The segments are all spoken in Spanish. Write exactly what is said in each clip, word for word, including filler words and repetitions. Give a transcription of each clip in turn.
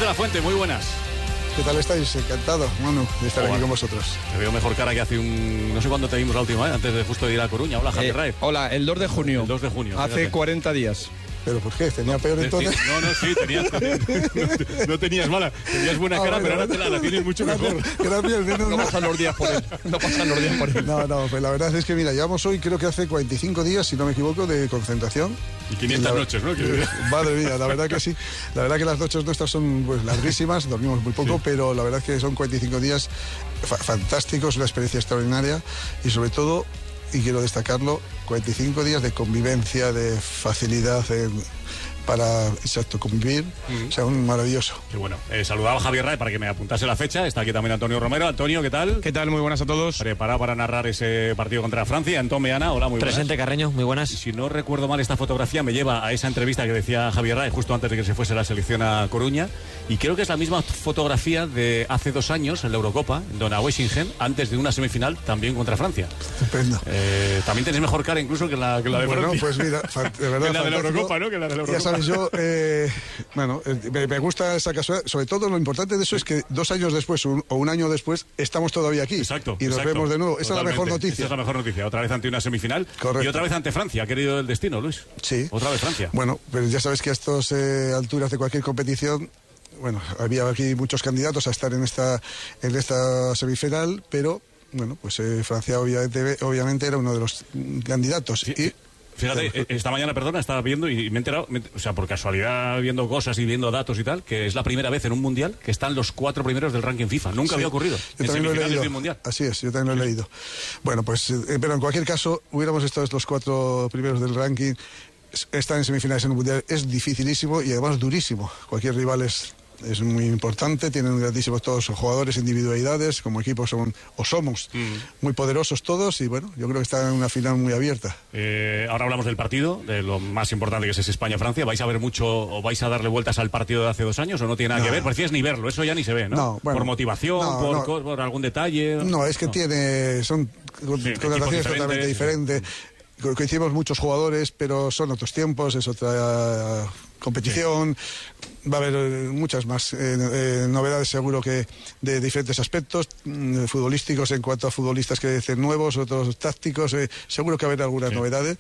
de la Fuente, muy buenas. ¿Qué tal estáis? Encantado, Manu, de estar Hola. aquí con vosotros. Te veo mejor cara que hace un... No sé cuándo te vimos la última vez, antes de justo de ir a Coruña. Hola, Javier eh, Raez. Hola, el dos de junio. El dos de junio. Hace fíjate. cuarenta días. ¿Pero por qué? ¿Tenía peor entonces? No, no, sí, tenías, tenías no, no tenías mala. Tenías buena ah, cara, bueno, pero ahora te la, la tienes mucho mejor. Gracias, no, no pasan los días por él. No pasan los días por él. No, no, pues la verdad es que, mira, llevamos hoy, creo que hace cuarenta y cinco días, si no me equivoco, de concentración. Y quinientas la, noches, ¿no? Madre mía, la verdad que sí. La verdad que las noches nuestras son pues larguísimas, dormimos muy poco, sí. pero la verdad es que son cuarenta y cinco días fa fantásticos, una experiencia extraordinaria y sobre todo, y quiero destacarlo, cuarenta y cinco días de convivencia, de facilidad en, para, exacto, convivir, mm. o sea, un maravilloso. Qué bueno. Eh, saludaba a Javier Raez para que me apuntase la fecha. Está aquí también Antonio Romero. Antonio, ¿qué tal? ¿Qué tal? Muy buenas a todos. Preparado para narrar ese partido contra Francia. Antón Meana, hola, muy buenas. Presente, Carreño, muy buenas. Y si no recuerdo mal, esta fotografía me lleva a esa entrevista que decía Javier Raez justo antes de que se fuese la selección a Coruña. Y creo que es la misma fotografía de hace dos años en la Eurocopa, en Donaueschingen, antes de una semifinal también contra Francia. Estupendo. Eh, también tenéis mejor cara incluso que la, que la de bueno, Francia. Pues mira, de verdad. Que la de la Eurocopa, ¿no? Que la de la Eurocopa. Ya sabes, yo... Eh, Eh, bueno, me, me gusta esa casualidad. Sobre todo lo importante de eso es que dos años después un, o un año después estamos todavía aquí. Exacto. Y nos exacto, vemos de nuevo. Esa es la mejor noticia. Esa es la mejor noticia. Otra vez ante una semifinal. Correcto. Y otra vez ante Francia. Ha querido el destino, Luis. Sí. Otra vez Francia. Bueno, pero ya sabes que a estas eh, alturas de cualquier competición, bueno, había aquí muchos candidatos a estar en esta, en esta semifinal, pero bueno, pues eh, Francia obviamente, obviamente era uno de los candidatos. Sí, y Fíjate, esta mañana, perdona, estaba viendo y me he enterado, me, o sea, por casualidad viendo cosas y viendo datos y tal, que es la primera vez en un mundial que están los cuatro primeros del ranking FIFA. Nunca sí, había ocurrido. Yo también lo he leído. Mundial. Así es, yo también lo he leído. Bueno, pues, eh, pero en cualquier caso, hubiéramos estado los cuatro primeros del ranking. Estar en semifinales en un mundial es dificilísimo y además durísimo. Cualquier rival es... es muy importante, tienen grandísimos todos los jugadores, individualidades, como equipo son o somos mm. muy poderosos todos y bueno, yo creo que está en una final muy abierta. Eh, ahora hablamos del partido, de lo más importante que es España-Francia. ¿Vais a ver mucho o vais a darle vueltas al partido de hace dos años o no tiene nada no. que ver? Parecías ni verlo, eso ya ni se ve, ¿no? no bueno, por motivación, no, por, no. por algún detalle. No, es que no. tiene, son sí, connotaciones totalmente diferentes. Sí. Coincidimos muchos jugadores, pero son otros tiempos, es otra competición. Sí. Va a haber muchas más eh, eh, novedades seguro que de diferentes aspectos mm, futbolísticos en cuanto a futbolistas que dicen nuevos, otros tácticos, eh, seguro que va a haber algunas sí. novedades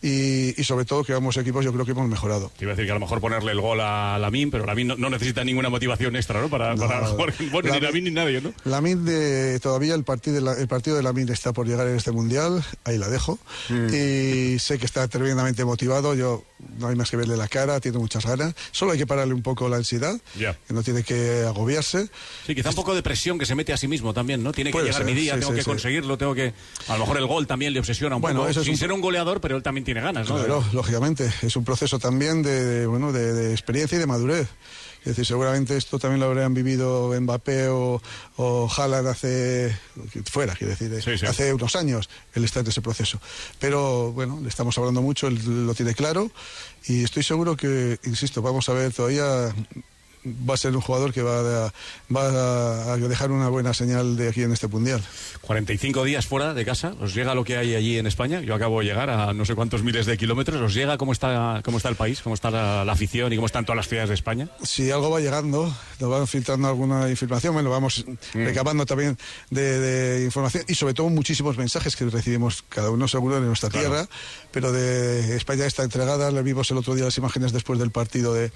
y, y sobre todo que vamos equipos yo creo que hemos mejorado. Te iba a decir que a lo mejor ponerle el gol a Lamine, pero Lamine no, no necesita ninguna motivación extra, ¿no? Para, no, para jugar, bueno, Lamine, ni Lamine ni nadie, ¿no? Lamine de, todavía el partido, de la, el partido de Lamine está por llegar en este mundial, ahí la dejo mm. y sé que está tremendamente motivado, yo no hay más que verle la cara, tiene muchas ganas, solo hay que pararle un poco la ansiedad, yeah. que no tiene que agobiarse. Sí, quizá un poco de presión que se mete a sí mismo también, ¿no? Tiene que Puede llegar ser, mi día, sí, tengo sí, que sí. conseguirlo, tengo que... A lo mejor el gol también le obsesiona un bueno, poco, eso es sin un... ser un goleador, pero él también tiene ganas, ¿no? Claro, de... lógicamente, es un proceso también de, de bueno, de, de experiencia y de madurez. Es decir, seguramente esto también lo habrían vivido Mbappé o, o Haaland hace fuera, quiero decir, sí, sí. hace unos años él está en ese proceso. Pero bueno, le estamos hablando mucho, él lo tiene claro y estoy seguro que, insisto, vamos a ver todavía... va a ser un jugador que va a, va a dejar una buena señal de aquí en este mundial. cuarenta y cinco días fuera de casa, ¿os llega lo que hay allí en España? Yo acabo de llegar a no sé cuántos miles de kilómetros. ¿Os llega cómo está, cómo está el país, cómo está la, la afición y cómo están todas las ciudades de España? Si algo va llegando, nos van filtrando alguna información, bueno, vamos mm. recabando también de, de información y sobre todo muchísimos mensajes que recibimos cada uno seguro de nuestra claro. tierra, pero de España está entregada. Le vimos el otro día las imágenes después del partido de,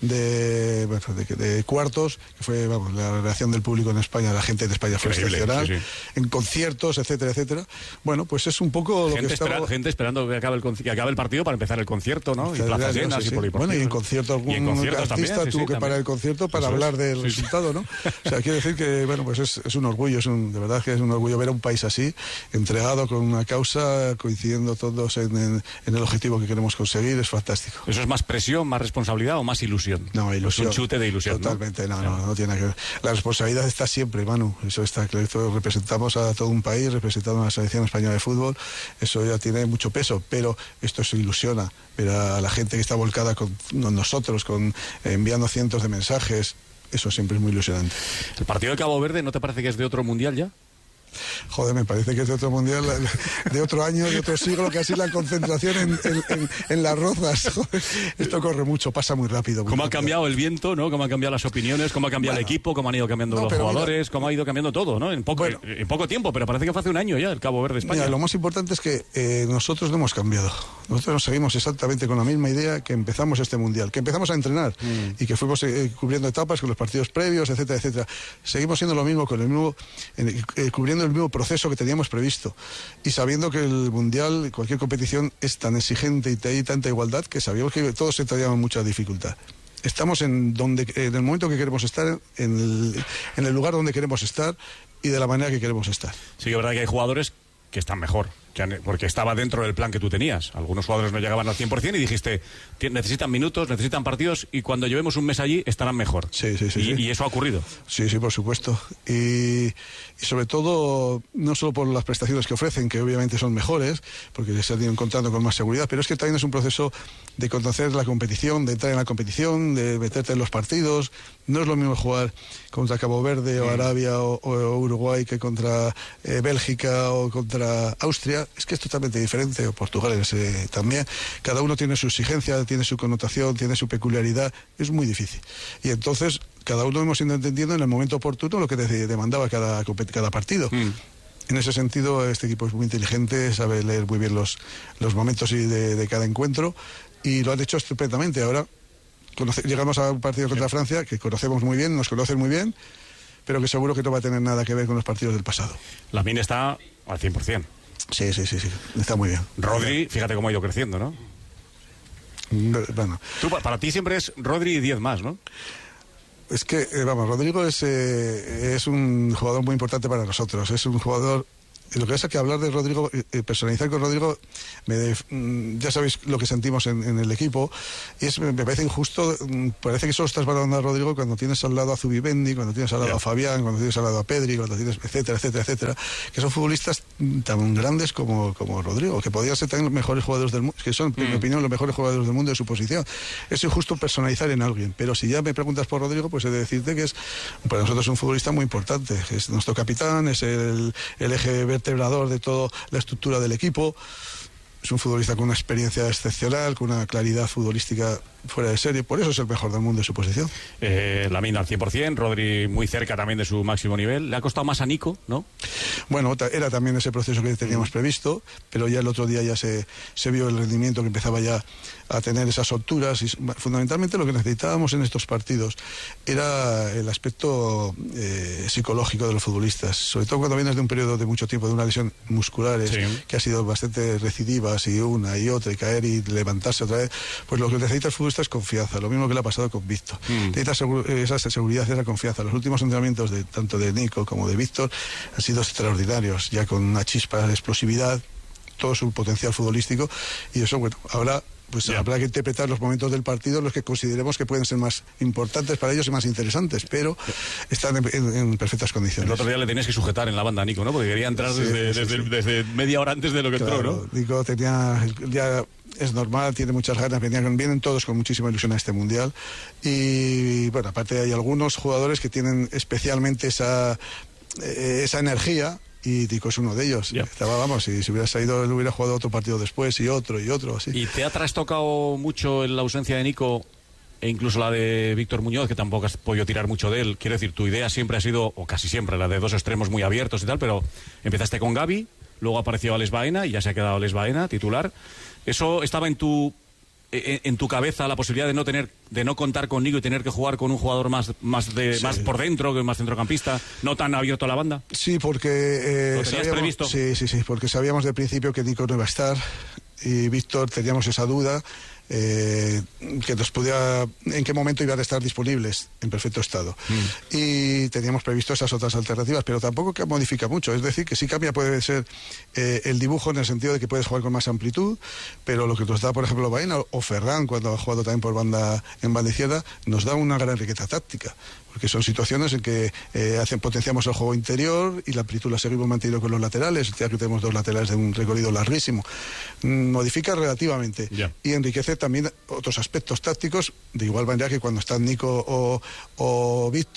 de bueno, De, de cuartos, que fue vamos, la reacción del público en España, la gente de España fue excepcional, sí, sí. en conciertos, etcétera, etcétera. Bueno, pues es un poco gente lo que espera, estaba... Gente esperando que acabe, el, que acabe el partido para empezar el concierto, ¿no? Y plazas llenas sí, sí. y por Bueno, y en concierto algún en artista también, sí, tuvo sí, que también. parar el concierto para Eso hablar es. del sí, resultado, ¿no? O sea, quiero decir que, bueno, pues es, es un orgullo, es un, de verdad que es un orgullo ver a un país así, entregado con una causa, coincidiendo todos en, en, en el objetivo que queremos conseguir, es fantástico. ¿Eso es más presión, más responsabilidad o más ilusión? No, ilusión. Es un chute de ilusión, Totalmente, ¿no? no, no, no tiene que ver. La responsabilidad está siempre, Manu, eso está claro. Representamos a todo un país, representamos a la selección española de fútbol, eso ya tiene mucho peso, pero esto se ilusiona, ver a la gente que está volcada con, con nosotros, con eh, enviando cientos de mensajes, eso siempre es muy ilusionante. ¿El partido de Cabo Verde no te parece que es de otro mundial ya? Joder, me parece que es de otro mundial, de otro año, de otro siglo, casi la concentración en, en, en, en las rozas. Joder, esto corre mucho, pasa muy rápido. Muy ¿Cómo rápido. ha cambiado el viento, ¿no? ¿Cómo han cambiado las opiniones? ¿Cómo ha cambiado bueno, el equipo? ¿Cómo han ido cambiando no, los jugadores? Mira, ¿cómo ha ido cambiando todo, ¿no? En poco, bueno, en poco tiempo, pero parece que fue hace un año ya el Cabo Verde España. Mira, lo más importante es que eh, nosotros no hemos cambiado. Nosotros nos seguimos exactamente con la misma idea que empezamos este mundial, que empezamos a entrenar mm. y que fuimos eh, cubriendo etapas con los partidos previos, etcétera, etcétera. Seguimos siendo lo mismo, con el mismo, eh, cubriendo el mismo proceso que teníamos previsto y sabiendo que el mundial, cualquier competición es tan exigente y hay tanta igualdad que sabíamos que todos entraríamos en mucha dificultad. Estamos en donde, en el momento que queremos estar, en el, en el lugar donde queremos estar y de la manera que queremos estar. Sí que es verdad que hay jugadores que están mejor, que han, porque estaba dentro del plan que tú tenías. Algunos jugadores no llegaban al cien por ciento y dijiste, necesitan minutos, necesitan partidos y cuando llevemos un mes allí estarán mejor. Sí, sí, sí. Y, sí. y eso ha ocurrido. Sí, sí, por supuesto. Y, y sobre todo, no solo por las prestaciones que ofrecen, que obviamente son mejores, porque se han ido encontrando con más seguridad, pero es que también es un proceso de conocer la competición, de entrar en la competición, de meterte en los partidos. No es lo mismo jugar contra Cabo Verde o Arabia o, o Uruguay que contra eh, Bélgica o contra Austria. Es que es totalmente diferente, o Portugal eh, también. Cada uno tiene su exigencia, tiene su connotación, tiene su peculiaridad. Es muy difícil. Y entonces, cada uno hemos ido entendiendo en el momento oportuno lo que te demandaba cada, cada partido. Mm. En ese sentido, este equipo es muy inteligente, sabe leer muy bien los, los momentos de, de cada encuentro y lo han hecho estupendamente. Ahora conoce, llegamos a un partido contra sí. Francia que conocemos muy bien, nos conocen muy bien, pero que seguro que no va a tener nada que ver con los partidos del pasado. Lamine está al cien por ciento. Sí, sí, sí, sí, está muy bien. Rodri, fíjate cómo ha ido creciendo, ¿no? Bueno. Tú, para ti siempre es Rodri y diez más, ¿no? Es que, eh, vamos, Rodrigo es, eh, es un jugador muy importante para nosotros. Es un jugador... Lo que pasa es que hablar de Rodrigo, eh, personalizar con Rodrigo, me, mm, ya sabéis lo que sentimos en, en el equipo, y es, me parece injusto, mm, parece que solo estás valorando a Rodrigo cuando tienes al lado a Zubimendi, cuando tienes al lado yeah. a Fabián, cuando tienes al lado a Pedri, cuando tienes, etcétera, etcétera, etcétera, que son futbolistas tan grandes como, como Rodrigo, que podrían ser también los mejores jugadores del mundo, que son, mm. en mi opinión, los mejores jugadores del mundo de su posición. Es injusto personalizar en alguien, pero si ya me preguntas por Rodrigo, pues he de decirte que es, para nosotros es un futbolista muy importante, es nuestro capitán, es el, el eje vertebrador de toda la estructura del equipo. Es un futbolista con una experiencia excepcional, con una claridad futbolística fuera de serie, por eso es el mejor del mundo de su posición. Eh, Lamine al cien por ciento, Rodri muy cerca también de su máximo nivel. Le ha costado más a Nico, ¿no? Bueno, era también ese proceso que teníamos previsto, pero ya el otro día ya se, se vio el rendimiento que empezaba ya a tener esas solturas y fundamentalmente lo que necesitábamos en estos partidos era el aspecto eh, psicológico de los futbolistas, sobre todo cuando vienes de un periodo de mucho tiempo, de una lesión muscular sí. que ha sido bastante recidivas y una y otra y caer y levantarse otra vez, pues lo que necesita el futbolista es confianza, lo mismo que le ha pasado con Víctor. Mm. Necesita seguro, esa seguridad, esa confianza. Los últimos entrenamientos de tanto de Nico como de Víctor han sido extraordinarios, ya con una chispa de explosividad, todo su potencial futbolístico, y eso, bueno, ahora pues yeah. habrá que interpretar los momentos del partido, los que consideremos que pueden ser más importantes para ellos y más interesantes, pero están en, en, en perfectas condiciones. El otro día le tenías que sujetar en la banda a Nico, ¿no? Porque quería entrar sí, desde, sí, desde, sí. desde media hora antes de lo que claro, entró, ¿no? Nico tenía... ya es normal, tiene muchas ganas, venían, vienen todos con muchísima ilusión a este Mundial y, bueno, aparte hay algunos jugadores que tienen especialmente esa, eh, esa energía. Y Nico es uno de ellos. Yeah. Estaba, vamos, si, si hubiera salido, él hubiera jugado otro partido después y otro y otro, así. ¿Y te ha trastocado mucho la ausencia de Nico e incluso la de Víctor Muñoz, que tampoco has podido tirar mucho de él? Quiero decir, tu idea siempre ha sido, o casi siempre, la de dos extremos muy abiertos y tal, pero empezaste con Gavi, luego apareció Alex Baena y ya se ha quedado Alex Baena, titular. ¿Eso estaba en tu... en tu cabeza la posibilidad de no tener, de no contar con Nico y tener que jugar con un jugador más, más de, sí. más por dentro, que más centrocampista, no tan abierto a la banda? Sí, porque eh, ¿lo tenías previsto? Sí, sí, sí, porque sabíamos de principio que Nico no iba a estar y Víctor teníamos esa duda. Eh, que nos podía, en qué momento iban a estar disponibles en perfecto estado. Mm. Y teníamos previsto esas otras alternativas, pero tampoco que modifica mucho. Es decir, que sí cambia, puede ser eh, el dibujo en el sentido de que puedes jugar con más amplitud, pero lo que nos da, por ejemplo, Baena o Ferran, cuando ha jugado también por banda en banda izquierda, nos da una gran riqueza táctica, porque son situaciones en que eh, hacen, potenciamos el juego interior y la amplitud la seguimos manteniendo con los laterales, ya que tenemos dos laterales de un recorrido larguísimo. Mm, modifica relativamente yeah. y enriquece también otros aspectos tácticos, de igual manera que cuando están Nico o, o Víctor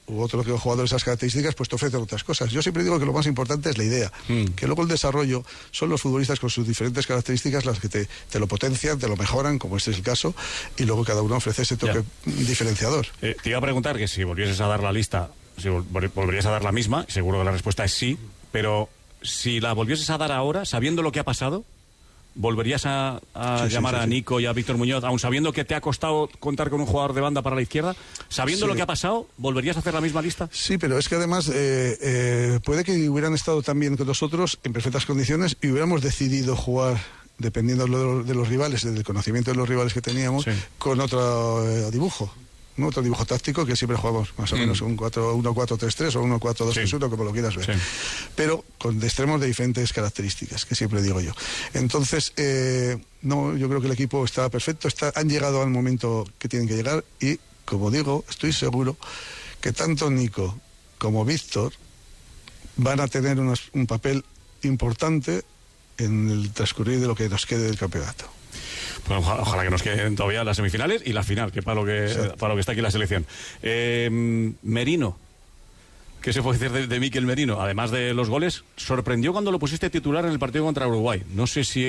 u otro jugador de esas características, pues te ofrecen otras cosas. Yo siempre digo que lo más importante es la idea, mm. que luego el desarrollo son los futbolistas con sus diferentes características las que te, te lo potencian, te lo mejoran, como este es el caso, y luego cada uno ofrece ese toque ya. diferenciador. Eh, te iba a preguntar que si volvieses a dar la lista, si volverías a dar la misma, seguro que la respuesta es sí, pero si la volvieses a dar ahora, sabiendo lo que ha pasado, ¿volverías a, a sí, llamar sí, sí, a Nico y a Víctor Muñoz, aun sabiendo que te ha costado contar con un jugador de banda para la izquierda? Sabiendo sí. lo que ha pasado, ¿volverías a hacer la misma lista? Sí, pero es que además eh, eh, puede que hubieran estado también con nosotros en perfectas condiciones y hubiéramos decidido jugar, dependiendo de los, de los rivales, del conocimiento de los rivales que teníamos, sí. con otro eh, dibujo. ¿no? Otro dibujo táctico que siempre jugamos más o mm. menos un uno cuatro tres tres o uno cuatro dos tres uno, sí. como lo quieras ver. Sí. Pero con extremos de diferentes características, que siempre digo yo. Entonces, eh, no, yo creo que el equipo está perfecto, está, han llegado al momento que tienen que llegar y, como digo, estoy seguro que tanto Nico como Víctor van a tener unos, un papel importante en el transcurrir de lo que nos quede del campeonato. Bueno, ojalá, ojalá que nos queden todavía las semifinales y la final, que para lo que, sí. para lo que está aquí la selección. Eh, Merino, ¿qué se puede decir de, de Mikel Merino? Además de los goles, sorprendió cuando lo pusiste titular en el partido contra Uruguay. No sé si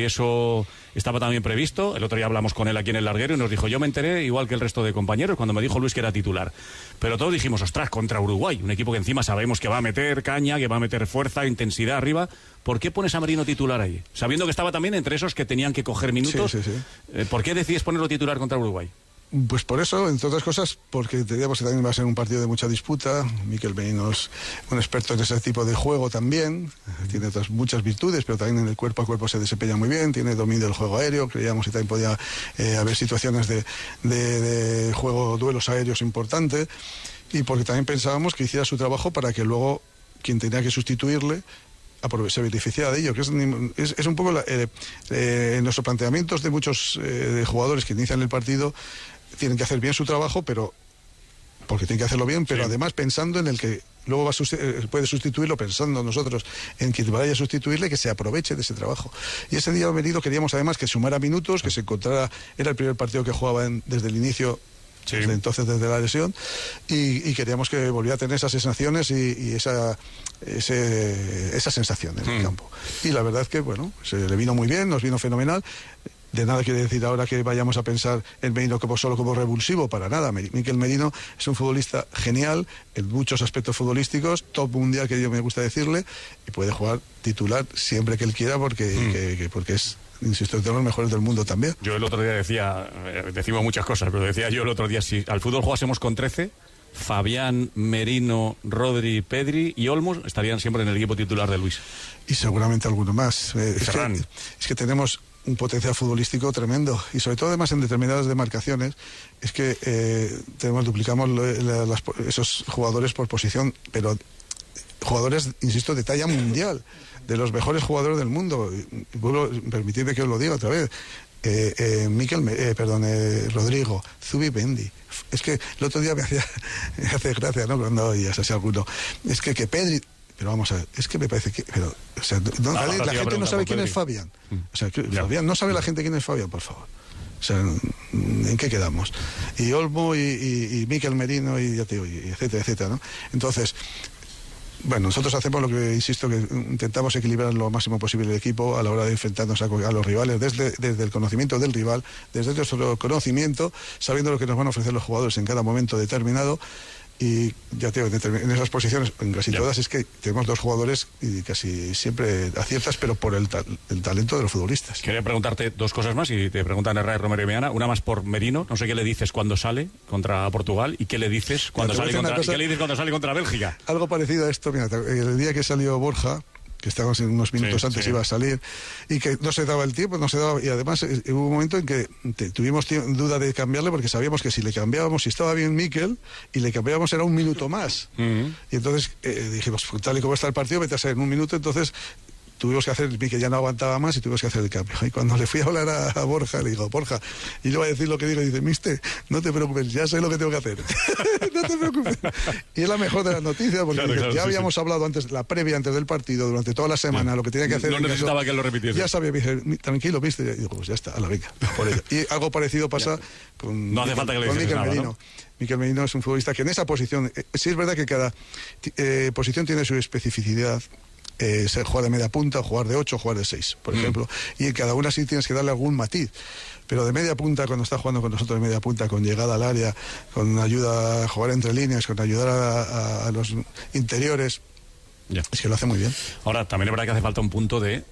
eso estaba también previsto. El otro día hablamos con él aquí en el larguero y nos dijo, yo me enteré igual que el resto de compañeros cuando me dijo Luis que era titular. Pero todos dijimos, ostras, contra Uruguay, un equipo que encima sabemos que va a meter caña, que va a meter fuerza, intensidad arriba. ¿Por qué pones a Merino titular ahí? Sabiendo que estaba también entre esos que tenían que coger minutos. Sí, sí, sí. Eh, ¿Por qué decides ponerlo titular contra Uruguay? Pues por eso, entre otras cosas, porque teníamos que también va a ser un partido de mucha disputa. Mikel Merino es un experto en ese tipo de juego también. Tiene otras muchas virtudes, pero también en el cuerpo a cuerpo se desempeña muy bien. Tiene dominio del juego aéreo. Creíamos que también podía eh, haber situaciones de, de, de juego, duelos aéreos importantes. Y porque también pensábamos que hiciera su trabajo para que luego quien tenía que sustituirle se beneficiara de ello, que es, es, es un poco la, eh, eh, en nuestros planteamientos de muchos eh, jugadores que inician el partido, tienen que hacer bien su trabajo, pero porque tienen que hacerlo bien, pero sí. además pensando en el que luego va a susti- puede sustituirlo, pensando nosotros en quien vaya a sustituirle, que se aproveche de ese trabajo. Y ese día venido queríamos además que sumara minutos, que se encontrara, era el primer partido que jugaba en, desde el inicio. Sí. Desde entonces, desde la lesión, y, y queríamos que volviera a tener esas sensaciones y, y esa ese, esa sensación en mm. el campo. Y la verdad es que, bueno, se le vino muy bien, nos vino fenomenal. De nada quiere decir ahora que vayamos a pensar en Merino como solo como revulsivo, para nada. Mikel Merino es un futbolista genial en muchos aspectos futbolísticos, top mundial, que yo me gusta decirle, y puede jugar titular siempre que él quiera, porque, mm. que, que, porque es, insisto, de los mejores del mundo también. Yo el otro día decía, eh, decimos muchas cosas, pero decía yo el otro día, si al fútbol jugásemos con trece, Fabián, Merino, Rodri, Pedri y Olmos estarían siempre en el equipo titular de Luis. Y seguramente alguno más. Eh, es, que, es que tenemos un potencial futbolístico tremendo, y sobre todo además en determinadas demarcaciones es que eh, tenemos, duplicamos la, las, esos jugadores por posición, pero jugadores, insisto, de talla mundial, de los mejores jugadores del mundo. Y vuelvo, permitidme que os lo diga otra vez. Eh, eh, Mikel, eh, perdón, eh, Rodrigo, Zubimendi. Es que el otro día me hacía me hace gracia, ¿no? Cuando oías así alguno. Es que que Pedri, pero vamos a ver, es que me parece que, pero, o sea, no, no, la, la gente no sabe quién Pedri. es Fabián. O sea, que, Fabián, no sabe la gente quién es Fabián, por favor. O sea, ¿en qué quedamos? Y Olmo y, y, y Mikel Merino y ya te digo, y etcétera, etcétera, ¿no? Entonces, bueno, nosotros hacemos lo que, insisto, que intentamos equilibrar lo máximo posible el equipo a la hora de enfrentarnos a, a los rivales, desde, desde el conocimiento del rival, desde nuestro conocimiento, sabiendo lo que nos van a ofrecer los jugadores en cada momento determinado. Y ya te digo, en esas posiciones, en casi ya. todas, es que tenemos dos jugadores y casi siempre aciertas, pero por el, ta el talento de los futbolistas. Quería preguntarte dos cosas más, y te preguntan Herrera, Romero y Meana. Una más por Merino. No sé qué le dices cuando sale contra Portugal y qué le dices cuando, sale contra, cosa, ¿qué le dices cuando sale contra Bélgica. Algo parecido a esto. Mira, el día que salió Borja, que estábamos en unos minutos sí, antes, sí. iba a salir, y que no se daba el tiempo, no se daba, y además eh, hubo un momento en que te, tuvimos duda de cambiarle, porque sabíamos que si le cambiábamos, si estaba bien Mikel, y le cambiábamos era un minuto más. Uh-huh. Y entonces eh, dijimos, tal y como está el partido, vete a ser en un minuto. Entonces tuvimos que hacer, Mikel ya no aguantaba más y tuvimos que hacer el cambio. Y cuando le fui a hablar a, a Borja, le digo, Borja, y le voy a decir lo que digo, y dice, mister, no te preocupes, ya sé lo que tengo que hacer. No te preocupes. Y es la mejor de las noticias, porque claro, dice, claro, ya sí, habíamos sí. hablado antes, la previa antes del partido, durante toda la semana, sí. lo que tenía que hacer. No necesitaba caso, que lo repitiese. Ya sabía, me dice, tranquilo, mister. Y digo, pues ya está, a la venga. Por ello. Y algo parecido pasa con, no hace falta que le con Mikel nada, Merino. ¿no? Miquel Merino es un futbolista que en esa posición, eh, sí es verdad que cada eh, posición tiene su especificidad. Eh, ser jugar de media punta, o jugar de ocho, o jugar de seis, por mm. ejemplo, y en cada una sí tienes que darle algún matiz, pero de media punta, cuando está jugando con nosotros de media punta, con llegada al área, con ayuda a jugar entre líneas, con ayudar a, a, a los interiores, yeah. es que lo hace muy bien. Ahora, también es verdad que hace falta un punto de...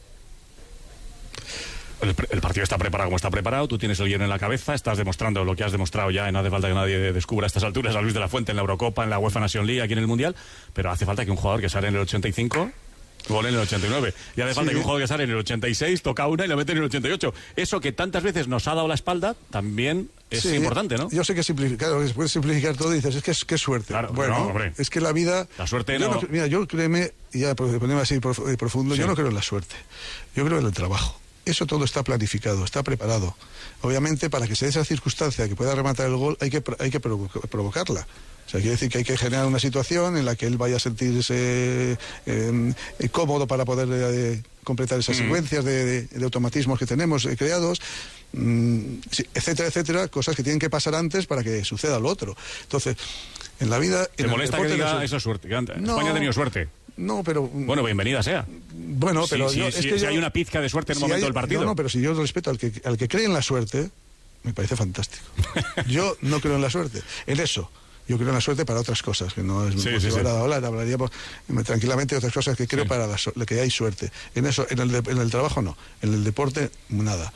El, el partido está preparado como está preparado, tú tienes el guión en la cabeza, estás demostrando lo que has demostrado ya, y no hace falta que nadie descubra a estas alturas a Luis de la Fuente en la Eurocopa, en la UEFA Nation League, aquí en el Mundial, pero hace falta que un jugador que sale en el ochenta y cinco... gol en el ochenta y nueve. Y hace falta sí. que un jugador que sale en el ochenta y seis toca una y lo mete en el ochenta y ocho. Eso que tantas veces nos ha dado la espalda también es sí, importante, ¿no? Yo sé que simplificar, claro, que se puede simplificar todo y dices, es que es que suerte. Claro, bueno, no, hombre. Es que la vida... La suerte yo no... no... Mira, yo créeme, y ya ponemos así profundo, sí. yo no creo en la suerte. Yo creo en el trabajo. Eso todo está planificado, está preparado. Obviamente, para que se dé esa circunstancia que pueda rematar el gol, hay que, hay que provocarla. O sea, quiere decir que hay que generar una situación en la que él vaya a sentirse eh, cómodo para poder eh, completar esas mm. secuencias de, de, de automatismos que tenemos eh, creados, mm, etcétera, etcétera, cosas que tienen que pasar antes para que suceda lo otro. Entonces, en la vida... ¿Te en molesta el que diga no, esa suerte? Que no, España ha tenido suerte. No, pero... Bueno, bienvenida sea. Bueno, pero... Si, yo, si, es si, que si yo, hay una pizca de suerte en un si momento hay, del partido. No, no, pero si yo respeto al que, al que cree en la suerte, me parece fantástico. Yo no creo en la suerte. En eso... Yo creo en la suerte para otras cosas, que no es sí, muy sí, sí. hablar, hablaríamos tranquilamente de otras cosas que creo sí. para la, que hay suerte. En eso, en el, en el trabajo no, en el deporte nada.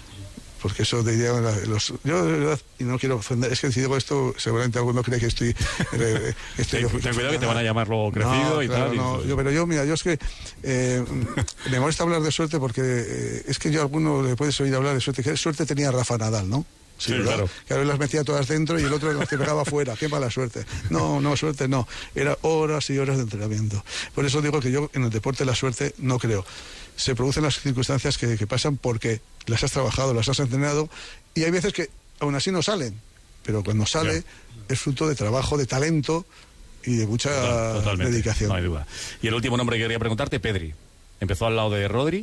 Porque eso diría los, yo de verdad, y no quiero ofender, es que si digo esto, seguramente alguno cree que estoy... Eh, estoy ten, ten cuidado que te van a llamar luego crecido no, y claro, tal. No, y... yo, pero yo, mira, yo es que eh, me molesta hablar de suerte porque eh, es que yo a alguno le puedes oír hablar de suerte, que suerte tenía Rafa Nadal, ¿no? Sí, sí, claro. Que ahora las metía todas dentro y el otro las que pegaba afuera. Qué mala suerte. No, no, suerte no. Era horas y horas de entrenamiento. Por eso digo que yo en el deporte la suerte no creo. Se producen las circunstancias que, que pasan porque las has trabajado, las has entrenado y hay veces que aún así no salen. Pero cuando sale yeah. es fruto de trabajo, de talento y de mucha Total, dedicación. No hay duda. Y el último nombre que quería preguntarte, Pedri. Empezó al lado de Rodri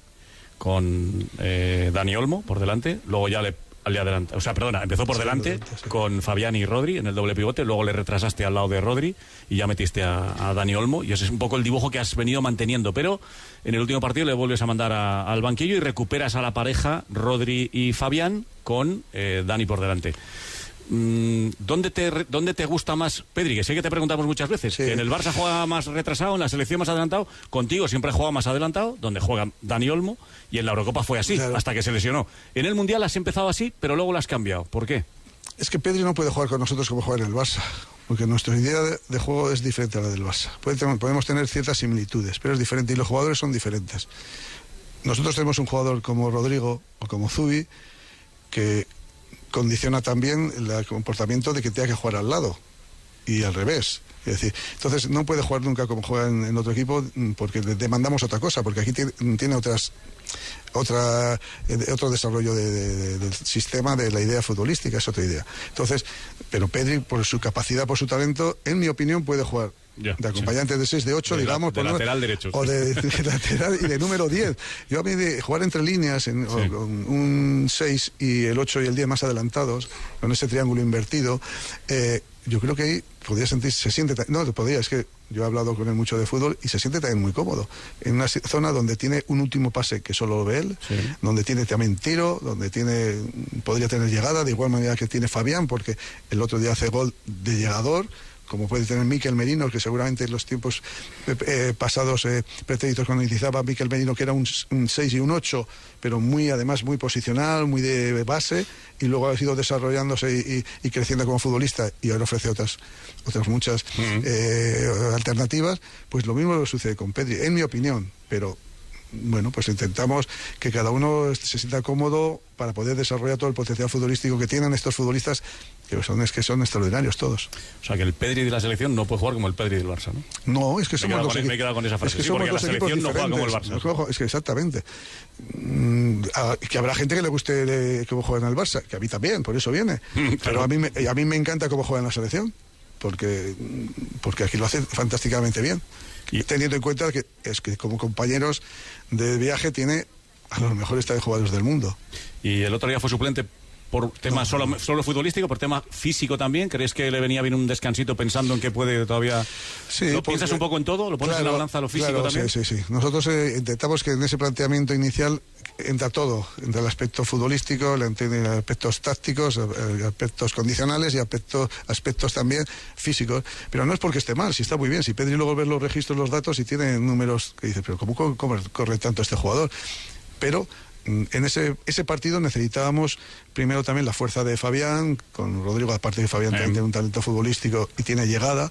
con eh, Dani Olmo por delante. Luego ya le... Adelante. O sea, perdona, empezó por sí, delante, delante sí. con Fabián y Rodri en el doble pivote, luego le retrasaste al lado de Rodri y ya metiste a, a Dani Olmo, y ese es un poco el dibujo que has venido manteniendo, pero en el último partido le vuelves a mandar a, al banquillo y recuperas a la pareja Rodri y Fabián con eh, Dani por delante. ¿Dónde te, ¿Dónde te gusta más, Pedri? Que sé que te preguntamos muchas veces. Sí. En el Barça juega más retrasado, en la selección más adelantado. Contigo siempre juega más adelantado, donde juega Dani Olmo. Y en la Eurocopa fue así, claro. hasta que se lesionó. En el Mundial has empezado así, pero luego lo has cambiado. ¿Por qué? Es que Pedri no puede jugar con nosotros como juega en el Barça. Porque nuestra idea de, de juego es diferente a la del Barça. Puede tener, podemos tener ciertas similitudes, pero es diferente. Y los jugadores son diferentes. Nosotros tenemos un jugador como Rodrigo o como Zubi que... condiciona también el comportamiento de que tenga que jugar al lado y al revés. Es decir, entonces no puede jugar nunca como juega en, en otro equipo porque demandamos otra cosa, porque aquí tiene, tiene otras otra eh, otro desarrollo de, de, del sistema, de la idea futbolística, es otra idea. Entonces, pero Pedri, por su capacidad, por su talento, en mi opinión puede jugar yeah, de acompañante sí. de seis, de ocho, de digamos. La, de por lateral derecho. O de, de lateral y de número diez. Yo a mí de jugar entre líneas, en, sí. con un seis y el ocho y el diez más adelantados, con ese triángulo invertido, eh, yo creo que ahí podría sentirse, se siente, no, podría, es que yo he hablado con él mucho de fútbol y se siente también muy cómodo. En una zona donde tiene un último pase que solo lo ve él, sí. donde tiene también tiro, donde tiene podría tener llegada, de igual manera que tiene Fabián, porque el otro día hace gol de llegador, como puede tener Miquel Merino, que seguramente en los tiempos eh, pasados eh, pretéritos cuando utilizaba Miquel Merino, que era un, un seis y un ocho, pero muy además muy posicional, muy de base, y luego ha ido desarrollándose y, y, y creciendo como futbolista, y ahora ofrece otras otras muchas uh-huh. eh, alternativas. Pues lo mismo sucede con Pedri, en mi opinión, pero bueno, pues intentamos que cada uno se sienta cómodo para poder desarrollar todo el potencial futbolístico que tienen estos futbolistas, que son, es que son extraordinarios todos. O sea, que el Pedri de la selección no puede jugar como el Pedri del Barça, ¿no? No, es que somos dos equipos. Me he quedado con esa frase, es que sí, porque la selección no juega como el Barça. Es que exactamente. Mm, a, que habrá gente que le guste de, cómo juega en el Barça, que a mí también, por eso viene. Claro. Pero a mí, me, a mí me encanta cómo juega en la selección, porque, porque aquí lo hace fantásticamente bien. Y teniendo en cuenta que es que como compañeros de viaje tiene a los mejores jugadores del mundo. Y el otro día fue suplente por tema no, solo, solo futbolístico, por tema físico también? ¿Crees que le venía bien un descansito pensando en que puede todavía... Sí, ¿Lo porque, piensas un poco en todo? ¿Lo pones claro, en la balanza lo físico claro, también? Sí, sí, sí. Nosotros eh, intentamos que en ese planteamiento inicial entra todo, entra el aspecto futbolístico, el aspectos tácticos, aspectos condicionales y aspectos, aspectos también físicos. Pero no es porque esté mal, si está muy bien. Si Pedri luego ve los registros, los datos y tiene números que dice, pero ¿cómo corre, corre tanto este jugador? Pero en ese, ese partido necesitábamos primero también la fuerza de Fabián, con Rodrigo, aparte de Fabián eh. también tiene un talento futbolístico y tiene llegada,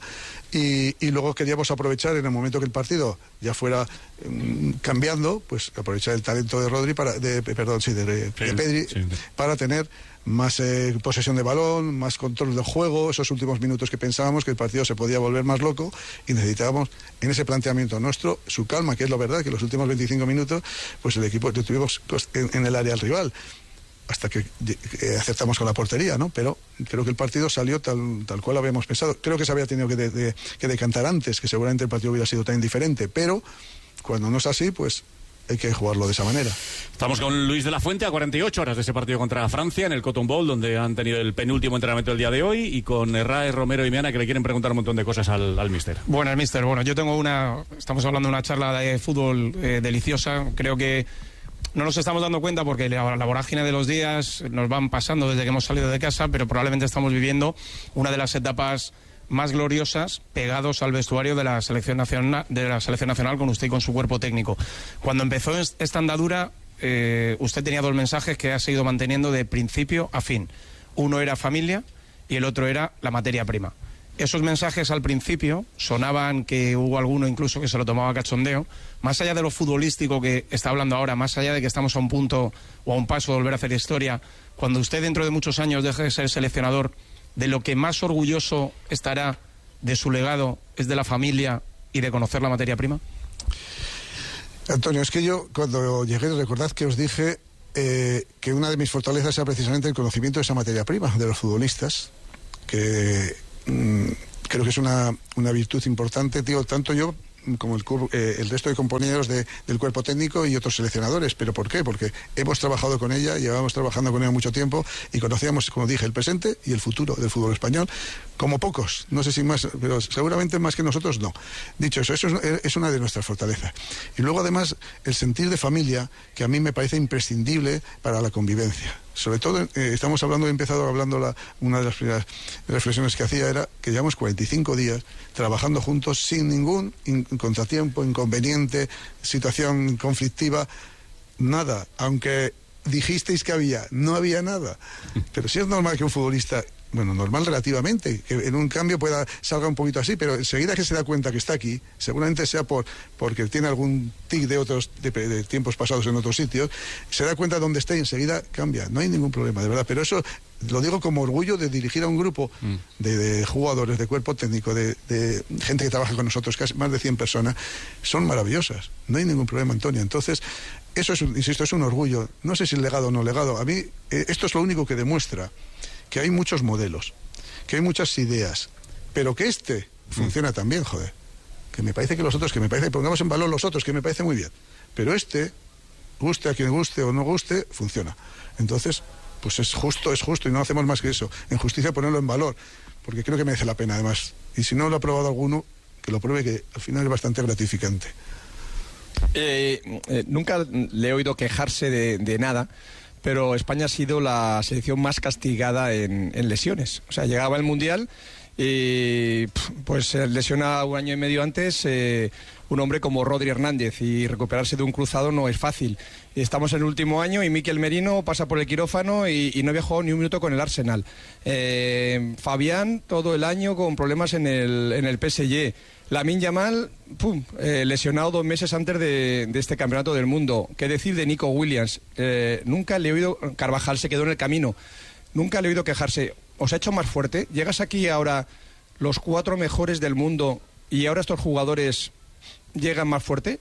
y, y luego queríamos aprovechar en el momento que el partido ya fuera um, cambiando, pues aprovechar el talento de Rodri para, de, perdón, sí, de, de, sí, de Pedri, sí. para tener más eh, posesión de balón, más control del juego, esos últimos minutos que pensábamos que el partido se podía volver más loco y necesitábamos en ese planteamiento nuestro su calma, que es la verdad, que los últimos veinticinco minutos pues el equipo tuvimos en, en el área al rival hasta que eh, acertamos con la portería, ¿no? Pero creo que el partido salió tal, tal cual habíamos pensado. Creo que se había tenido que, de, de, que decantar antes, que seguramente el partido hubiera sido tan diferente, pero cuando no es así, pues hay que jugarlo de esa manera. Estamos con Luis de la Fuente a cuarenta y ocho horas de ese partido contra Francia en el Cotton Bowl, donde han tenido el penúltimo entrenamiento del día de hoy, y con Herrera, Romero y Meana, que le quieren preguntar un montón de cosas al, al míster. Bueno, míster, bueno, yo tengo una... Estamos hablando de una charla de fútbol eh, deliciosa. Creo que no nos estamos dando cuenta porque la, la vorágine de los días nos van pasando desde que hemos salido de casa, pero probablemente estamos viviendo una de las etapas más gloriosas pegados al vestuario de la selección nacional, de la selección nacional con usted y con su cuerpo técnico. Cuando empezó esta andadura, eh, usted tenía dos mensajes que ha seguido manteniendo de principio a fin. Uno era familia y el otro era la materia prima. Esos mensajes al principio sonaban que hubo alguno incluso que se lo tomaba cachondeo. Más allá de lo futbolístico que está hablando ahora, más allá de que estamos a un punto o a un paso de volver a hacer historia, cuando usted dentro de muchos años deje de ser seleccionador, de lo que más orgulloso estará de su legado es de la familia y de conocer la materia prima. Antonio, es que yo cuando llegué, recordad que os dije eh, que una de mis fortalezas era precisamente el conocimiento de esa materia prima, de los futbolistas, que mmm, creo que es una, una virtud importante, digo, tanto yo como el, eh, el resto de compañeros de, del cuerpo técnico y otros seleccionadores. ¿Pero por qué? Porque hemos trabajado con ella, llevábamos trabajando con ella mucho tiempo y conocíamos, como dije, el presente y el futuro del fútbol español, como pocos, no sé si más, pero seguramente más que nosotros no. Dicho eso, eso es, es una de nuestras fortalezas. Y luego además el sentir de familia, que a mí me parece imprescindible para la convivencia. Sobre todo, eh, estamos hablando, he empezado hablando, la, una de las primeras reflexiones que hacía era que llevamos cuarenta y cinco días trabajando juntos sin ningún in, contratiempo, inconveniente, situación conflictiva, nada, aunque dijisteis que había, no había nada. Pero sí es normal que un futbolista, bueno, normal relativamente, que en un cambio pueda salga un poquito así, pero enseguida que se da cuenta que está aquí, seguramente sea por porque tiene algún tic de otros de, de tiempos pasados en otros sitios, se da cuenta de dónde está y enseguida cambia. No hay ningún problema, de verdad. Pero eso lo digo como orgullo de dirigir a un grupo mm. de, de jugadores, de cuerpo técnico, de, de gente que trabaja con nosotros, casi más de cien personas. Son maravillosas. No hay ningún problema, Antonio. Entonces, eso es, insisto, es un orgullo. No sé si legado o no legado. A mí, eh, esto es lo único que demuestra que hay muchos modelos, que hay muchas ideas, pero que este funciona mm. también, joder. Que me parece que los otros, que me parece que pongamos en valor los otros, que me parece muy bien. Pero este, guste a quien guste o no guste, funciona. Entonces, pues es justo, es justo, y no hacemos más que eso. En justicia ponerlo en valor, porque creo que merece la pena, además. Y si no lo ha probado alguno, que lo pruebe, que al final es bastante gratificante. Eh, eh, nunca le he oído quejarse de, de nada, pero España ha sido la selección más castigada en, en lesiones. O sea, llegaba el Mundial y pues se lesiona un año y medio antes eh, un hombre como Rodri Hernández, y recuperarse de un cruzado no es fácil. Estamos en el último año y Mikel Merino pasa por el quirófano y, y no había jugado ni un minuto con el Arsenal. Eh, Fabián todo el año con problemas en el, en el P S G. Lamine Yamal, pum, eh, lesionado dos meses antes de, de este campeonato del mundo. ¿Qué decir de Nico Williams? Eh, nunca le he oído... Carvajal se quedó en el camino. Nunca le he oído quejarse. ¿Os ha hecho más fuerte? ¿Llegas aquí ahora los cuatro mejores del mundo y ahora estos jugadores llegan más fuerte?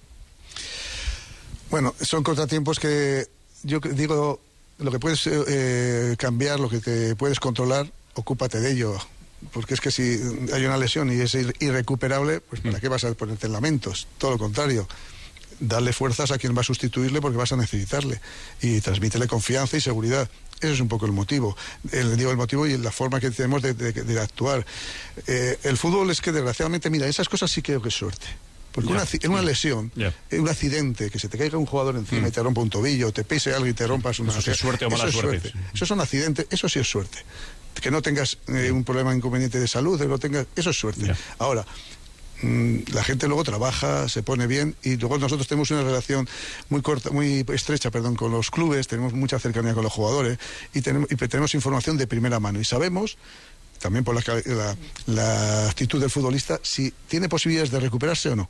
Bueno, son contratiempos que yo digo, lo que puedes eh, cambiar, lo que te puedes controlar, ocúpate de ello. Porque es que si hay una lesión y es irrecuperable, pues ¿para qué vas a ponerte en lamentos? Todo lo contrario, darle fuerzas a quien va a sustituirle porque vas a necesitarle y transmítele confianza y seguridad. ese es un poco el motivo, el, digo, el motivo y la forma que tenemos de, de, de actuar. Eh, el fútbol es que desgraciadamente, mira, esas cosas sí creo que es suerte. Porque yeah. una, una lesión, yeah. un accidente, que se te caiga un jugador encima mm. y te rompa un tobillo, te pise algo y te rompas una... Eso es suerte o mala suerte. suerte. Eso es un accidente, eso sí es suerte. Que no tengas eh, un problema inconveniente de salud, que no tengas, eso es suerte. Yeah. Ahora, mmm, la gente luego trabaja, se pone bien, y luego nosotros tenemos una relación muy corta, muy estrecha, perdón, con los clubes, tenemos mucha cercanía con los jugadores, y tenemos, y tenemos información de primera mano, y sabemos... también por la, la, la actitud del futbolista, si tiene posibilidades de recuperarse o no.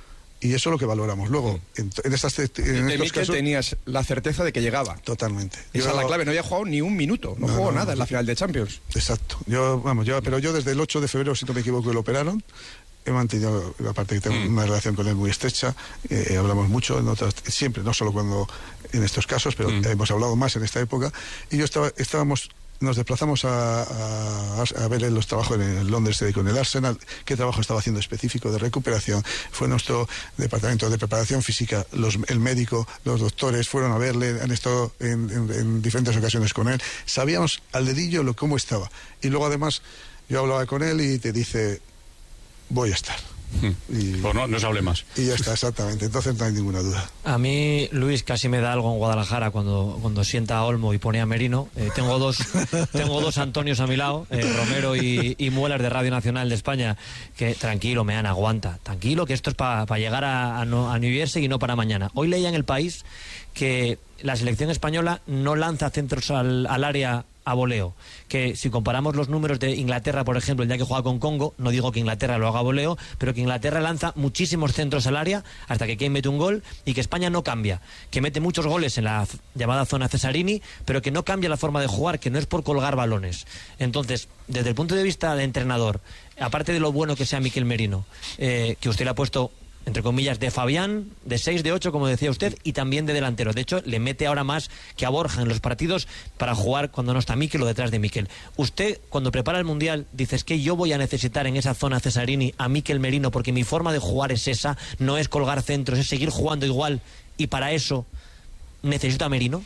Y eso es lo que valoramos. Luego, en, en, estas, en de estos Mikel casos... tenías la certeza de que llegaba. Totalmente. Esa es la clave. No había jugado ni un minuto. No, no jugó no, nada no, en la final de Champions. Exacto. Yo, vamos, yo, pero yo desde el ocho de febrero, si no me equivoco, lo operaron. He mantenido, aparte que tengo mm. una relación con él muy estrecha, eh, hablamos mucho, en otras, siempre, no solo cuando en estos casos, pero mm. hemos hablado más en esta época. Y yo estaba, estábamos... Nos desplazamos a, a, a ver los trabajos en Londres con el Arsenal, qué trabajo estaba haciendo específico de recuperación. Fue nuestro departamento de preparación física, los, el médico, los doctores fueron a verle, han estado en, en, en diferentes ocasiones con él. Sabíamos al dedillo lo cómo estaba. Y luego además yo hablaba con él y te dice, voy a estar. Y, pues no, no se hable más. Y ya está, exactamente. Entonces no hay ninguna duda. A mí, Luis, casi me da algo en Guadalajara cuando, cuando sienta a Olmo y pone a Merino. Eh, tengo dos tengo dos Antonios a mi lado, eh, Romero y, y Muelas de Radio Nacional de España, que tranquilo, me han aguanta. Tranquilo, que esto es para pa llegar a, a, no, a New Jersey y no para mañana. Hoy leía en El País que la selección española no lanza centros al, al área a voleo, que si comparamos los números de Inglaterra, por ejemplo, el día que juega con Congo, no digo que Inglaterra lo haga a voleo, pero que Inglaterra lanza muchísimos centros al área hasta que Kane mete un gol, y que España no cambia, que mete muchos goles en la llamada zona Cesarini, pero que no cambia la forma de jugar, que no es por colgar balones. Entonces, desde el punto de vista de entrenador, aparte de lo bueno que sea Mikel Merino, eh, que usted le ha puesto entre comillas, de Fabián, de seis, de ocho, como decía usted, y también de delantero. De hecho, le mete ahora más que a Borja en los partidos para jugar cuando no está Mikel o detrás de Mikel. Usted, cuando prepara el Mundial, dice, es que yo voy a necesitar en esa zona Cesarini a Mikel Merino, porque mi forma de jugar es esa, no es colgar centros, es seguir jugando igual, y para eso necesito a Merino.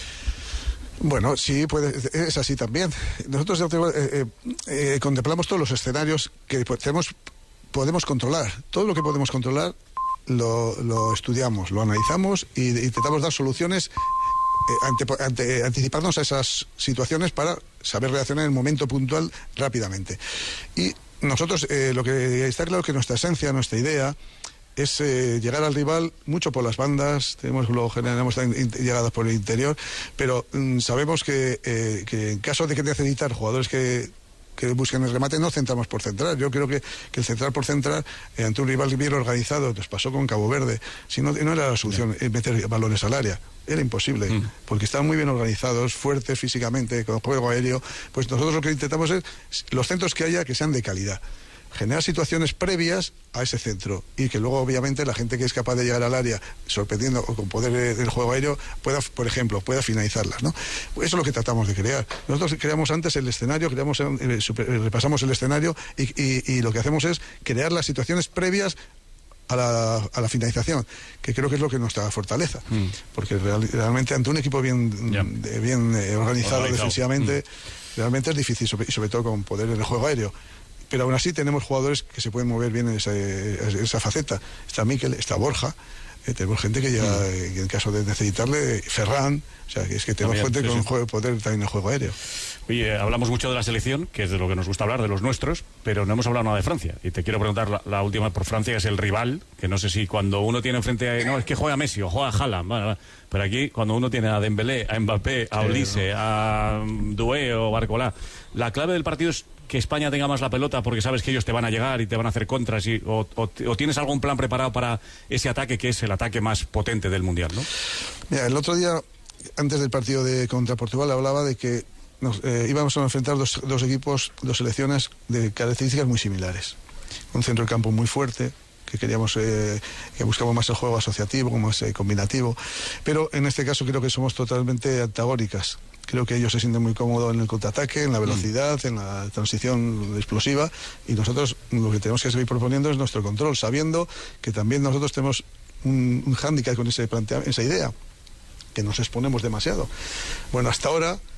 Bueno, sí, puede, es así también. Nosotros eh, eh, eh, contemplamos todos los escenarios que tenemos... podemos controlar. Todo lo que podemos controlar lo, lo estudiamos, lo analizamos y intentamos dar soluciones, eh, ante, ante, anticiparnos a esas situaciones para saber reaccionar en el momento puntual rápidamente. Y nosotros, eh, lo que está claro que nuestra esencia, nuestra idea es eh, llegar al rival mucho por las bandas, tenemos lo generamos llegadas por el interior, pero mm, sabemos que, eh, que en caso de que necesitar jugadores que que busquen el remate, no centramos por centrar. Yo creo que, que el centrar por centrar eh, ante un rival bien organizado, nos pasó con Cabo Verde, si no, no era la solución eh, meter balones al área, era imposible, mm. porque estaban muy bien organizados, fuertes físicamente, con juego aéreo. Pues nosotros lo que intentamos es los centros que haya que sean de calidad, generar situaciones previas a ese centro y que luego obviamente la gente que es capaz de llegar al área sorprendiendo o con poder del juego aéreo pueda, por ejemplo, pueda finalizarlas, ¿no? Eso es lo que tratamos de crear. Nosotros creamos antes el escenario, creamos, eh, super, eh, repasamos el escenario y, y, y lo que hacemos es crear las situaciones previas a la, a la finalización, que creo que es lo que es nuestra fortaleza, mm. porque real, realmente ante un equipo bien, yeah. de, bien eh, organizado, organizado defensivamente, mm. realmente es difícil, sobre, y sobre todo con poder en el juego aéreo. Pero aún así tenemos jugadores que se pueden mover bien en esa, en esa faceta. Está Mikel, está Borja, eh, tenemos gente que ya, mm. en caso de necesitarle, Ferran, o sea, que es que tenemos también, gente sí, con sí. Juego, poder también en el juego aéreo. Oye, hablamos mucho de la selección, que es de lo que nos gusta hablar, de los nuestros, pero no hemos hablado nada de Francia. Y te quiero preguntar la, la última por Francia, que es el rival, que no sé si cuando uno tiene enfrente a... No, es que juega Messi o juega Haaland, vale, vale. Pero aquí, cuando uno tiene a Dembélé, a Mbappé, a Olise, a Doué o Barcolá, la clave del partido es que España tenga más la pelota porque sabes que ellos te van a llegar y te van a hacer contras, y, o, o, o tienes algún plan preparado para ese ataque que es el ataque más potente del Mundial, ¿no? Mira, el otro día, antes del partido de contra Portugal, hablaba de que nos, eh, íbamos a enfrentar dos, dos equipos, dos selecciones de características muy similares. Un centro de campo muy fuerte, que queríamos, eh, que buscamos más el juego asociativo, más eh, combinativo, pero en este caso creo que somos totalmente antagónicas. Creo que ellos se sienten muy cómodos en el contraataque, en la velocidad, mm. en la transición explosiva, y nosotros lo que tenemos que seguir proponiendo es nuestro control, sabiendo que también nosotros tenemos un, un hándicap con ese plantea, esa idea, que nos exponemos demasiado. Bueno, hasta ahora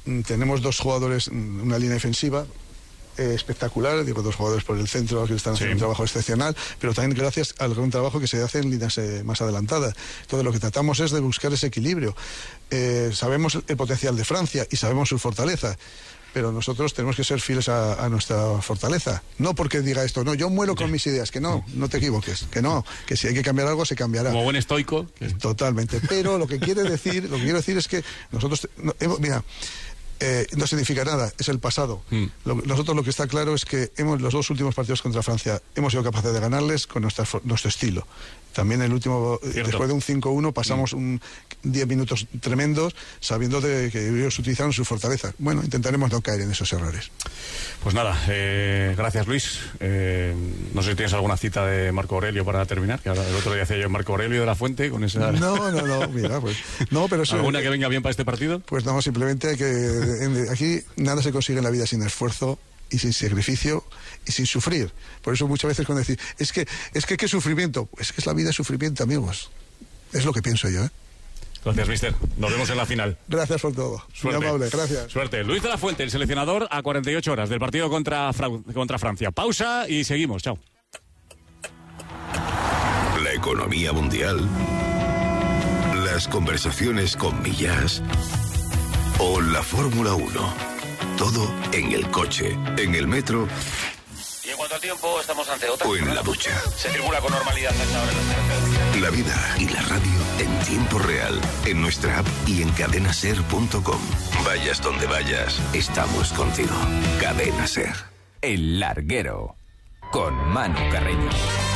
tenemos dos jugadores, una línea defensiva eh, espectacular, digo, dos jugadores por el centro que están haciendo sí. un trabajo excepcional, pero también gracias al gran trabajo que se hace en líneas eh, más adelantadas. Entonces lo que tratamos es de buscar ese equilibrio. Eh, sabemos el potencial de Francia y sabemos su fortaleza, pero nosotros tenemos que ser fieles a, a nuestra fortaleza. No porque diga esto, no, yo muero con mis ideas, que no, no te equivoques, que no, que si hay que cambiar algo, se cambiará. Como buen estoico. Totalmente. Pero lo que quiere decir, lo que quiero decir es que nosotros, no, hemos, mira, eh, no significa nada, es el pasado. Mm. Lo, nosotros lo que está claro es que hemos los dos últimos partidos contra Francia hemos sido capaces de ganarles con nuestra, nuestro estilo. También el último, Cierto. después de un cinco uno, pasamos mm. un diez minutos tremendos, sabiendo de que ellos utilizaron su fortaleza. Bueno, intentaremos no caer en esos errores. Pues nada, eh, gracias Luis. Eh, no sé si tienes alguna cita de Marco Aurelio para terminar, que ahora el otro día hacía yo Marco Aurelio de la Fuente con esa... No, no, no, mira, pues... No, pero eso, ¿alguna que venga bien para este partido? Pues no, simplemente hay que... En, aquí nada se consigue en la vida sin esfuerzo y sin sacrificio y sin sufrir. Por eso muchas veces cuando decir, es que, es que qué sufrimiento, es que es la vida es sufrimiento, amigos. Es lo que pienso yo, ¿eh? Gracias, mister. Nos vemos en la final. Gracias por todo. Suerte. Muy amable, gracias. Suerte. Luis de la Fuente, el seleccionador, a cuarenta y ocho horas del partido contra, Fra contra Francia. Pausa y seguimos. Chao. La economía mundial, las conversaciones con Millas o la Fórmula uno. Todo en el coche, en el metro. Y en cuanto al tiempo, estamos ante otra. O en la ducha. Se circula con normalidad hasta ahora en las carreteras. La vida y la radio en tiempo real, en nuestra app y en cadena ser punto com. Vayas donde vayas, estamos contigo. Cadena Ser. El Larguero, con Manu Carreño.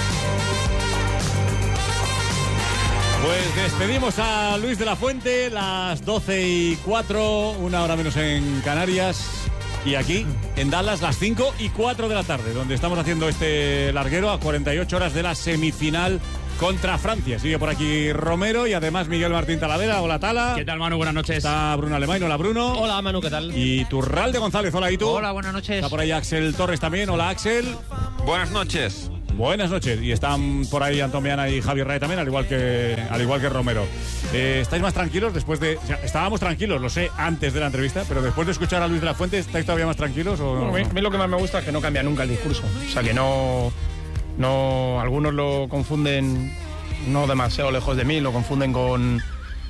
Pues despedimos a Luis de la Fuente, las doce y cuatro, una hora menos en Canarias. Y aquí, en Dallas, las cinco y cuatro de la tarde, donde estamos haciendo este larguero a cuarenta y ocho horas de la semifinal contra Francia. Sigue por aquí Romero y además Miguel Martín Talavera. Hola, Tala. ¿Qué tal, Manu? Buenas noches. Está Bruno Alemán. Hola, Bruno. Hola, Manu. ¿Qué tal? Y Turralde González. Hola, ¿y tú? Hola, buenas noches. Está por ahí Axel Torres también. Hola, Axel. Buenas noches. Buenas noches. Y están por ahí Antón Meana y Javier Rae también, al igual que, al igual que Romero. Eh, ¿Estáis más tranquilos después de...? O sea, estábamos tranquilos, lo sé, antes de la entrevista, pero después de escuchar a Luis de la Fuente, ¿estáis todavía más tranquilos? O no, no? A, mí, a mí lo que más me gusta es que no cambia nunca el discurso. O sea, que no... no algunos lo confunden, no demasiado lejos de mí, lo confunden con...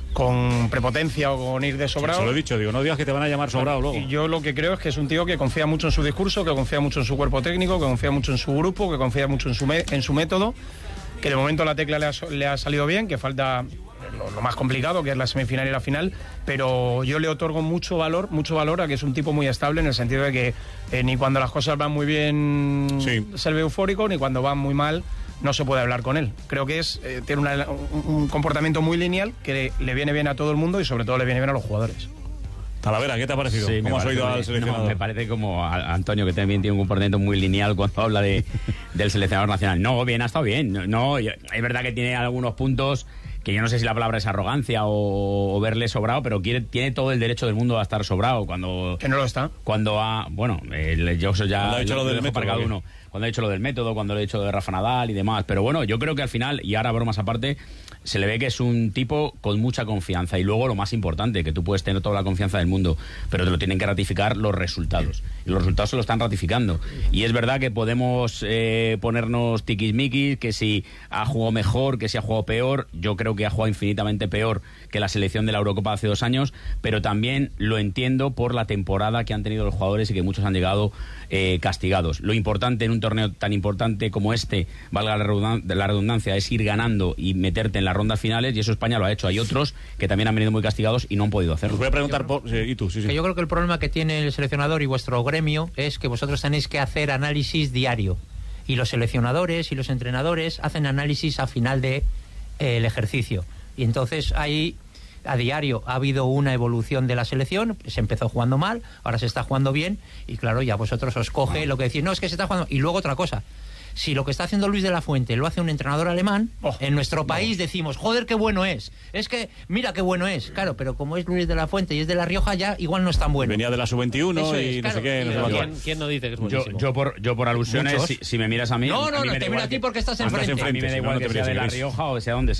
con prepotencia o con ir de sobrado. Se lo he dicho, digo, no digas que te van a llamar sobrado luego. Y yo lo que creo es que es un tío que confía mucho en su discurso, que confía mucho en su cuerpo técnico, que confía mucho en su grupo, que confía mucho en su, en su método, que de momento la tecla le ha, le ha salido bien, que falta lo, lo más complicado, que es la semifinal y la final, pero yo le otorgo mucho valor, mucho valor a que es un tipo muy estable, en el sentido de que eh, ni cuando las cosas van muy bien sí. se ve eufórico, ni cuando van muy mal no se puede hablar con él. Creo que es eh, tiene una, un, un comportamiento muy lineal que le, le viene bien a todo el mundo y sobre todo le viene bien a los jugadores. Talavera, ¿qué te ha parecido? Sí, ¿Cómo has oído al seleccionador? No, me parece como a Antonio, que también tiene un comportamiento muy lineal cuando habla de, del seleccionador nacional. No, bien, ha estado bien. No, no, es verdad que tiene algunos puntos que yo no sé si la palabra es arrogancia o, o verle sobrado, pero quiere, tiene todo el derecho del mundo a estar sobrado. Cuando que no lo está. Cuando ha... Bueno, el, yo eso ya... Cuando ha hecho lo, lo del método, para cada uno. Cuando ha hecho lo del método, cuando le ha hecho lo de Rafa Nadal y demás. Pero bueno, yo creo que al final, y ahora bromas aparte, se le ve que es un tipo con mucha confianza. Y luego lo más importante, que tú puedes tener toda la confianza del mundo, pero te lo tienen que ratificar los resultados. Y los resultados se lo están ratificando. Y es verdad que podemos eh, ponernos tiquismiquis, que si ha jugado mejor, que si ha jugado peor. Yo creo que ha jugado infinitamente peor que la selección de la Eurocopa hace dos años, pero también lo entiendo por la temporada que han tenido los jugadores y que muchos han llegado eh, castigados. Lo importante en un torneo tan importante como este, valga la redundancia, la redundancia, es ir ganando y meterte en las rondas finales, y eso España lo ha hecho. Hay otros que también han venido muy castigados y no han podido hacerlo. Os voy a preguntar por... Sí, ¿y tú? Sí, sí. Que yo creo que el problema que tiene el seleccionador y vuestro gremio es que vosotros tenéis que hacer análisis diario, y los seleccionadores y los entrenadores hacen análisis a final de eh, el ejercicio, y entonces ahí a diario ha habido una evolución de la selección. Se empezó jugando mal, ahora se está jugando bien, y claro, ya vosotros os coge lo que decís, no, es que se está jugando. Y luego otra cosa, si lo que está haciendo Luis de la Fuente lo hace un entrenador alemán, oh, en nuestro país no. decimos, joder, qué bueno es, es que mira qué bueno es, claro, pero como es Luis de la Fuente y es de La Rioja, ya igual no es tan bueno. Venía de la sub veintiuno y es, claro, no sé qué, no sé ¿quién, ¿quién no dice que es buenísimo? Yo, yo, por, yo por alusiones, si, si me miras a mí... No, no, a mí no, te miro a ti porque estás enfrente. A mí me da igual que sea de La Rioja o sea donde sea.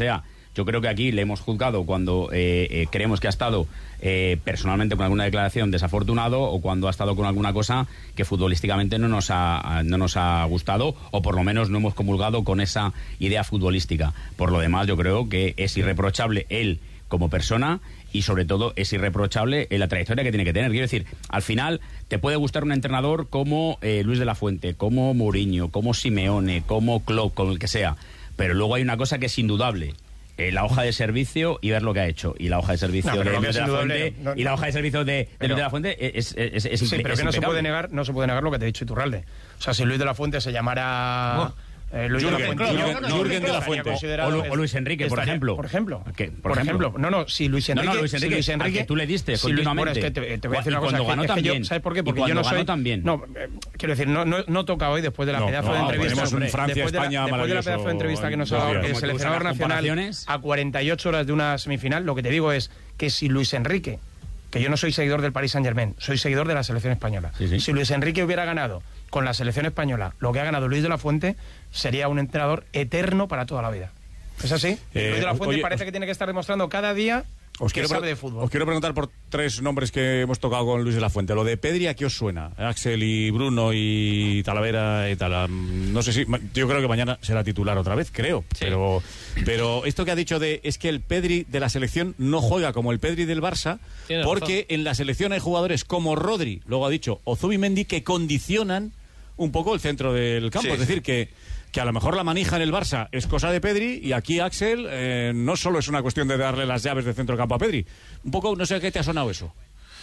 Yo creo que aquí le hemos juzgado cuando eh, eh, creemos que ha estado eh, personalmente con alguna declaración desafortunado o cuando ha estado con alguna cosa que futbolísticamente no nos ha, no nos ha gustado o por lo menos no hemos comulgado con esa idea futbolística. Por lo demás, yo creo que es irreprochable él como persona y sobre todo es irreprochable en la trayectoria que tiene que tener. Quiero decir, al final te puede gustar un entrenador como eh, Luis de la Fuente, como Mourinho, como Simeone, como Klopp, como el que sea, pero luego hay una cosa que es indudable. Eh, la hoja de servicio y ver lo que ha hecho. Y la hoja de servicio no, de Luis de la Fuente no, no, y la hoja de servicio de, de Luis de la Fuente es, es, es, sí, es pero que no se puede negar, no se puede negar lo que te ha dicho Iturralde. O sea, si Luis de la Fuente se llamara oh. Eh, Luis Jürgen, de la Fuente, Jürgen, no, no, Jürgen de la Fuente o, o Luis Enrique, por estaría, ejemplo. Por ejemplo, ¿Qué? Por, por ejemplo? ejemplo. No, no, si Luis Enrique, no, no, Luis Enrique, si Luis Enrique que tú le diste si continuamente. Luis, bueno, es que te, te voy a decir y una cosa, cuando ganó que, también. es que yo, ¿sabes por qué? Porque y yo no ganó soy también. No, eh, quiero decir, no, no, no toca hoy después de la no, pedazo no, de entrevista, un Francia, después, de la, España, después de la pedazo de entrevista que nos ha dado el seleccionador nacional a cuarenta y ocho horas de una semifinal, lo que te digo es que si Luis Enrique, que yo no soy seguidor del Paris Saint-Germain, soy seguidor de la selección española. Sí, sí. Si Luis Enrique hubiera ganado con la selección española lo que ha ganado Luis de la Fuente, sería un entrenador eterno para toda la vida. ¿Es así? Eh, Luis de la Fuente oye, parece que tiene que estar demostrando cada día os que sabe de fútbol. Os quiero preguntar por tres nombres que hemos tocado con Luis de la Fuente. Lo de Pedri, ¿a qué os suena? Axel y Bruno y Talavera y tal. No sé si... Yo creo que mañana será titular otra vez, creo. Sí. Pero, pero esto que ha dicho de... Es que el Pedri de la selección no juega como el Pedri del Barça, tiene porque razón. En la selección hay jugadores como Rodri, luego ha dicho, o Zubimendi, que condicionan un poco el centro del campo. Sí, es decir, que... que a lo mejor la manija en el Barça es cosa de Pedri y aquí Axel eh, no solo es una cuestión de darle las llaves de centro campo a Pedri. Un poco, no sé qué te ha sonado eso.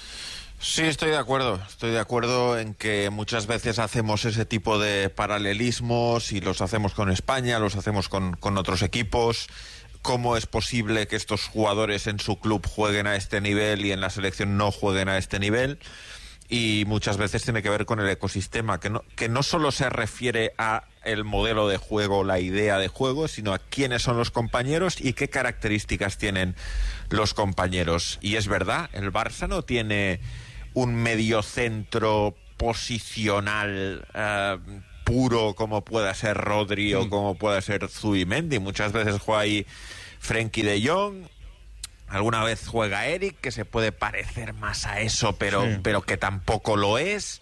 Sí, estoy de acuerdo. Estoy de acuerdo en que muchas veces hacemos ese tipo de paralelismos y los hacemos con España, los hacemos con, con otros equipos. ¿Cómo es posible que estos jugadores en su club jueguen a este nivel y en la selección no jueguen a este nivel? Y muchas veces tiene que ver con el ecosistema, que no, que no solo se refiere a el modelo de juego, la idea de juego, sino a quiénes son los compañeros y qué características tienen los compañeros. Y es verdad, el Barça no tiene un mediocentro posicional uh, puro como pueda ser Rodri mm. o como pueda ser Zubimendi. Muchas veces juega ahí Frenkie de Jong. Alguna vez juega Eric, que se puede parecer más a eso, pero, sí. pero que tampoco lo es.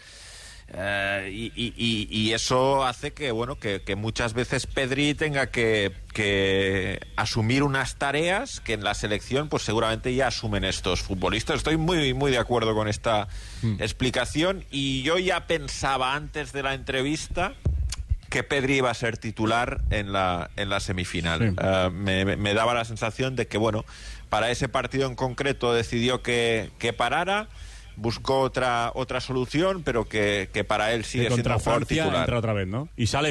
Uh, y, y, y eso hace que, bueno, que, que muchas veces Pedri tenga que, que asumir unas tareas que en la selección, pues seguramente ya asumen estos futbolistas. Estoy muy, muy de acuerdo con esta mm. explicación. Y yo ya pensaba antes de la entrevista que Pedri iba a ser titular en la, en la semifinal. Sí. Uh, me, me daba la sensación de que, bueno, para ese partido en concreto decidió que, que parara, buscó otra otra solución, pero que, que para él sigue siendo un jugador titular. Entra otra vez, ¿no? Y sale